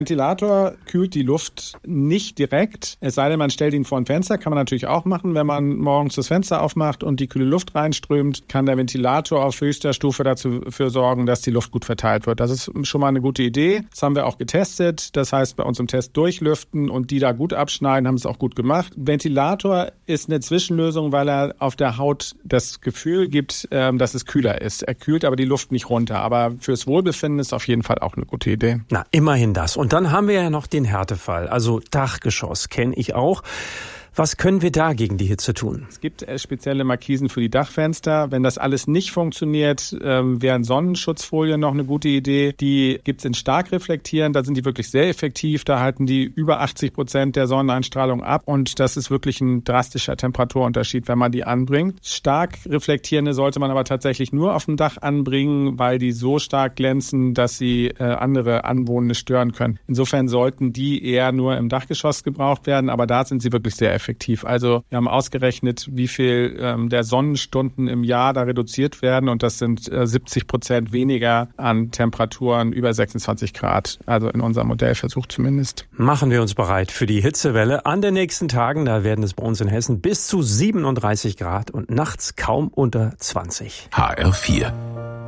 Ventilator kühlt die Luft nicht direkt, es sei denn, man stellt ihn vor ein Fenster, kann man natürlich auch machen. Wenn man morgens das Fenster aufmacht und die kühle Luft reinströmt, kann der Ventilator auf höchster Stufe dafür sorgen, dass die Luft gut verteilt wird. Das ist schon mal eine gute Idee. Das haben wir auch getestet. Das heißt, bei uns im Test durchlüften und die da gut abschneiden, haben es auch gut gemacht. Ventilator ist eine Zwischenlösung, weil er auf der Haut das Gefühl gibt, dass es kühler ist. Er kühlt aber die Luft nicht runter. Aber fürs Wohlbefinden ist auf jeden Fall auch eine gute Idee. Na, immerhin das. Und dann haben wir ja noch den Härtefall, also Dachgeschoss, kenne ich auch. Was können wir da gegen die Hitze tun? Es gibt spezielle Markisen für die Dachfenster. Wenn das alles nicht funktioniert, wären Sonnenschutzfolien noch eine gute Idee. Die gibt's in stark reflektierend, da sind die wirklich sehr effektiv. Da halten die über 80% der Sonneneinstrahlung ab und das ist wirklich ein drastischer Temperaturunterschied, wenn man die anbringt. Stark reflektierende sollte man aber tatsächlich nur auf dem Dach anbringen, weil die so stark glänzen, dass sie andere Anwohner stören können. Insofern sollten die eher nur im Dachgeschoss gebraucht werden, aber da sind sie wirklich sehr effektiv. Also wir haben ausgerechnet, wie viel der Sonnenstunden im Jahr da reduziert werden und das sind 70% weniger an Temperaturen über 26 Grad. Also in unserem Modellversuch zumindest. Machen wir uns bereit für die Hitzewelle an den nächsten Tagen. Da werden es bei uns in Hessen bis zu 37 Grad und nachts kaum unter 20. HR4